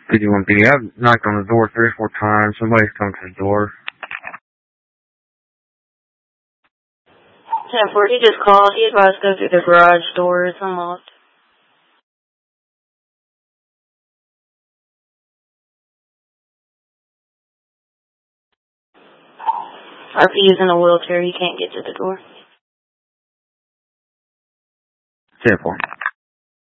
51PD. I've knocked on the door 3 or 4 times. Somebody's come to the door. 10-4, he just called. He advised go through the garage door. It's unlocked. RP is in a wheelchair. He can't get to the door. 10-4.